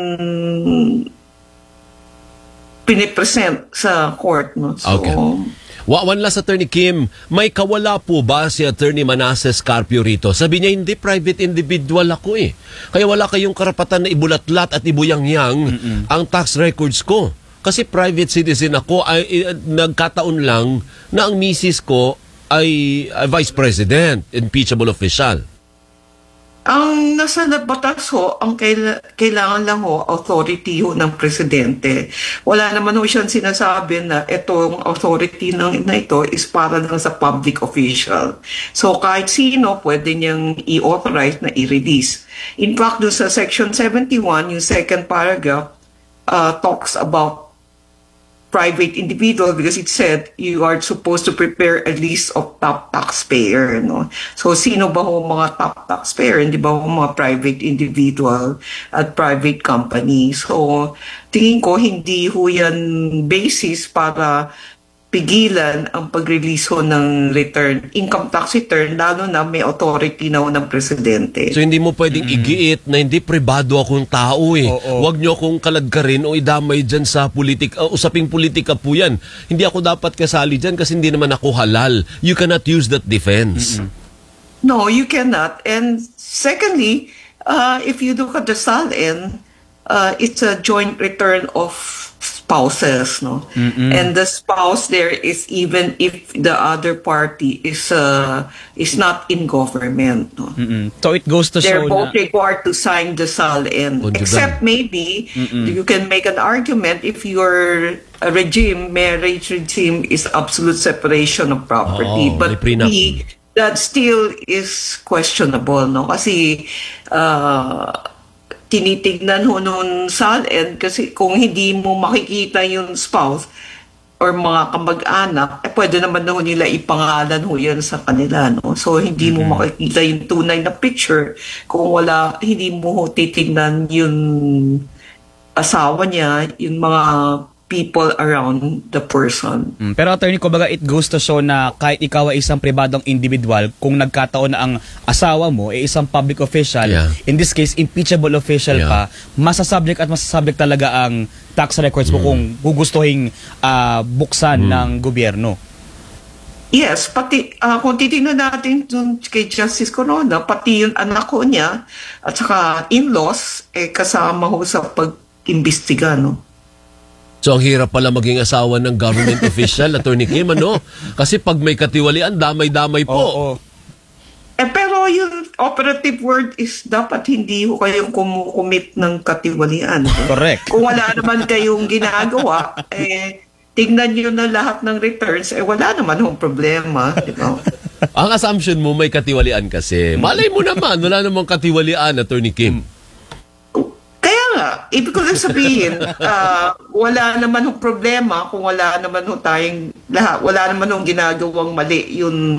pinipresent sa court. No? So, okay. One last, Attorney Kim, may kawala po ba si Attorney Manasseh Carpio rito? Sabi niya, hindi, private individual ako eh. Kaya wala kayong karapatan na ibulatlat at ibuyangyang ang tax records ko. Kasi private citizen ako, ay nagkataon lang na ang misis ko ay vice president, impeachable official. Ang nasa batas ho, ang kailangan lang ho, authority ho ng presidente. Wala naman ho siyang sinasabi na itong authority na ito is para lang sa public official. So kahit sino pwede niyang i-authorize na i-release. In fact, doon sa section 71, yung second paragraph, talks about private individual because it said you are supposed to prepare a list of top taxpayer. No? So, sino ba ho mga top taxpayer? Hindi ba ho mga private individual at private company? So, tingin ko hindi ho yan basis para pigilan ang pag-release ho ng return, income tax return, lalo na may authority na ho ng presidente. So hindi mo pwedeng igiit na hindi pribado akong tao eh. Huwag nyo akong kaladkarin o idamay dyan sa usaping politika po yan. Hindi ako dapat kasali dyan kasi hindi naman ako halal. You cannot use that defense. No, you cannot. And secondly, if you look at the SALN, it's a joint return of spouses, no? And the spouse there is even if the other party is not in government, no? So it goes to They're show both required to sign the SALN. Except maybe you can make an argument if your marriage regime is absolute separation of property. But that still is questionable, no? Kasi tinitignan ho nung SALN kasi kung hindi mo makikita yung spouse or mga kamag-anak, pwede naman ho nila ipangalan ho yan sa kanila. No? So, hindi mo makikita yung tunay na picture kung hindi mo ho titignan yung asawa niya, yung mga people around the person. Pero attorney, kumbaga it goes to show na kahit ikaw ay isang pribadong individual, kung nagkataon na ang asawa mo ay isang public official, in this case, impeachable official pa, masasubject talaga ang tax records mo kung gugustuhin buksan ng gobyerno. Yes, pati kung titingnan natin dun kay Justice Corona, pati yung anak ko niya at saka in-laws, kasama ho sa pag-imbestiga, no? So, ang hirap pala maging asawa ng government official, Attorney Kim, ano? Kasi pag may katiwalian, damay-damay po. Pero yung operative word is dapat hindi ho kayong kumukumit ng katiwalian. Correct. Kung wala naman kayong ginagawa, tignan nyo na lahat ng returns, wala naman hong problema. Di ba? Ang assumption mo may katiwalian kasi. Malay mo naman, wala namang katiwalian, Attorney Kim. Kaya nga, ibig ko lang sabihin, wala naman hong problema kung wala naman hong tayong lahat, wala naman hong ginagawang mali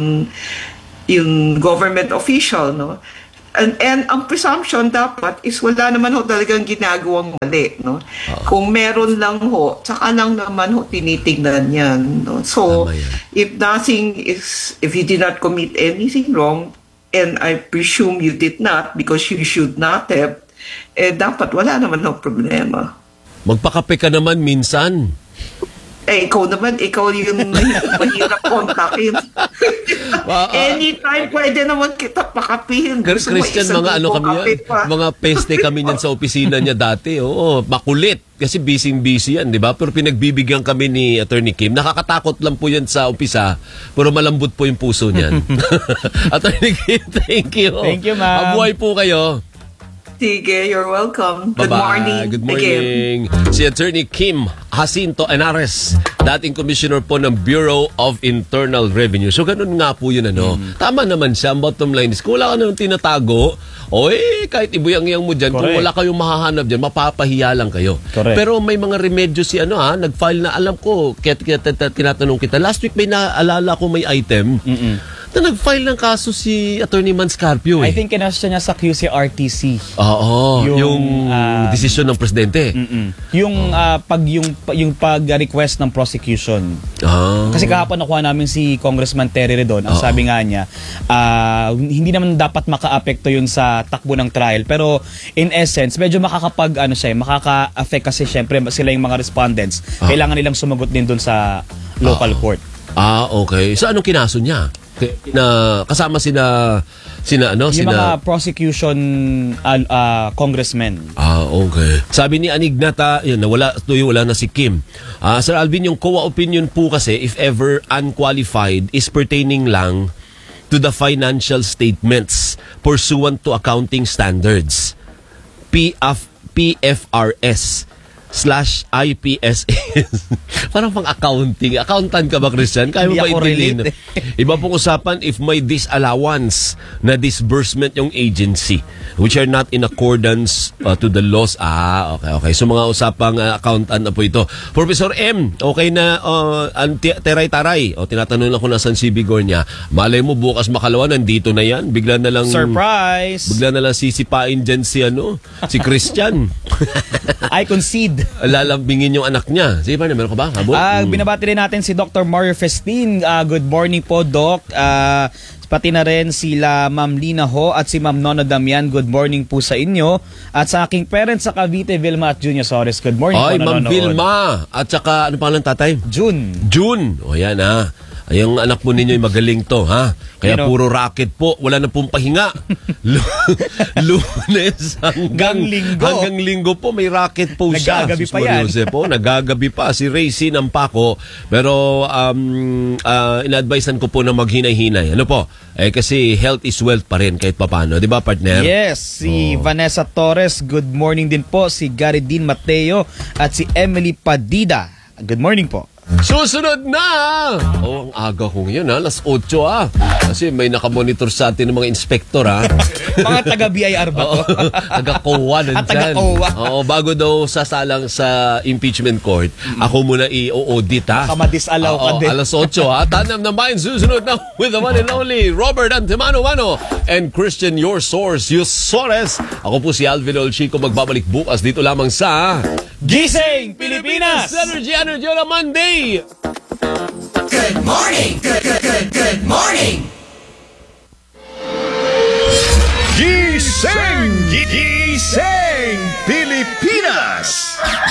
yung government official, no? And ang presumption dapat is wala naman ho talagang ginagawang mali, no? Kung meron lang ho, tsaka lang naman ho tinitingnan yan, no? So, if you did not commit anything wrong, and I presume you did not because you should not have, dapat wala naman ho problema. Magpakape ka naman minsan. Ikaw yung mahirap kontakin. Anytime pwede naman kita pakapihin. Christian, mga ano kami yan, mga peste kami niyan sa opisina niya dati. Oo, makulit. Kasi busy yan, di ba? Pero pinagbibigyan kami ni Attorney Kim. Nakakatakot lang po yan sa umpisa, pero malambot po yung puso niyan. Attorney Kim, thank you. Thank you, ma'am. Mabuhay po kayo. Sige, you're welcome. Good Bye-bye. morning. Good morning. Again. Si Attorney Kim Jacinto Henares, dating commissioner po ng Bureau of Internal Revenue. So ganun nga po yun, ano. Tama naman siya. Ang bottom line is, kung wala ka naman tinatago, kahit ibuyang-iyang mo dyan, kung wala kayong mahahanap dyan, mapapahiya lang kayo. Correct. Pero may mga remedyo si nag-file na, alam ko, kaya tinatanong kita. Last week may naalala ko may item na nag-file ng kaso si Attorney Manscarpio. I think kinasya niya sa QCRTC. Oo, yung desisyon ng presidente. Yung pag-request ng prosecution. Kasi kahapon nakuha namin si Congressman Terry Redon. Ang sabi nga niya, hindi naman dapat maka-apekto yun sa takbo ng trial. Pero in essence, medyo makaka-affect kasi syempre sila yung mga respondents. Kailangan nilang sumagot din dun sa local court. Okay. So anong kinaso niya? Kasama sina mga prosecution congressmen. Okay. Sabi ni Anignata, wala na si Kim. Sir Alvin, yung COA opinion po kasi, if ever unqualified, is pertaining lang to the financial statements pursuant to accounting standards. PFRS/IPSS. Parang pang accounting. Accountant ka ba, Christian? Kaya mo ba intindihin? Iba pong usapan if may disallowance na disbursement yung agency which are not in accordance to the laws. Okay. So mga usapang accountant na po ito. Professor M, okay na teray-taray. Tinatanong lang ko nasan si Bigornia. Malay mo bukas makalawa, nandito na yan. Bigla na lang surprise. Bigla na lang sisipain dyan si Christian. I concede. Lalambingin yung anak niya. Sige pa, meron ka ba? Binabati rin natin si Dr. Mario Festin. Good morning po, Doc. Pati na rin sila Ma'am Lina Ho at si Ma'am Nono Damian. Good morning po sa inyo. At sa aking parents sa Cavite, Vilma at Junior Sores. Good morning po, Ma'am Vilma. At saka, ano pangalan tatay? June. O yan Yung anak po ninyo magaling to, ha? Kaya puro racket po. Wala na pong pahinga. Lunes hanggang linggo po may racket po siya. Nagagabi pa yan. Nagagabi pa. Si Racy Nampaco. Pero ina-advisean ko po na maghinay-hinay. Ano po? Kasi health is wealth pa rin kahit papano. Di ba, partner? Yes. Si Vanessa Torres. Good morning din po. Si Gary Dean Mateo. At si Emily Padida. Good morning po. Susunod na! Ang aga ko ngayon, alas 8 Kasi may nakamonitor sa atin ng mga inspektor, Mga taga-BIR ba to? Taga-COA nandyan. Taga-COA. Bago daw sasalang sa impeachment court, ako muna i-audit, Baka madisalaw ka din. Alas 8, Tanam na Mind, susunod na with the one and only Robert Antemano and Christian, your source, Yusores. Ako po si Alvin Olchico, magbabalik bukas dito lamang sa Gising Pilipinas! Energy on a Monday! Good morning! Good morning! Gising Pilipinas!